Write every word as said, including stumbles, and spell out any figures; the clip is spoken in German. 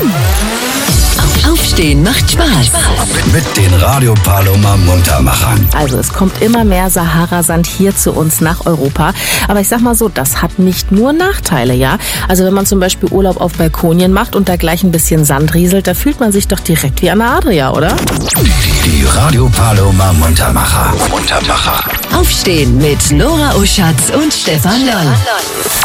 Aufstehen macht Spaß. Mit den Radio Paloma Muntermachern. Also es kommt immer mehr Sahara-Sand hier zu uns nach Europa. Aber ich sag mal so, das hat nicht nur Nachteile, ja? Also wenn man zum Beispiel Urlaub auf Balkonien macht und da gleich ein bisschen Sand rieselt, da fühlt man sich doch direkt wie an der Adria, oder? Die Radio Paloma Muntermacher. Muntermacher. Aufstehen mit Nora Oschatz und Stefan Loll.